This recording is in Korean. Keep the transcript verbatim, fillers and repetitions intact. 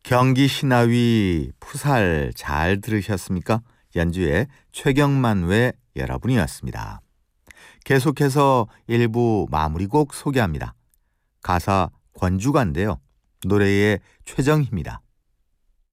경기 신하위 푸살 잘 들으셨습니까? 연주의 최경만 외 여러분이었습니다. 계속해서 일부 마무리곡 소개합니다. 가사 권주가인데요. 노래의 최정희입니다.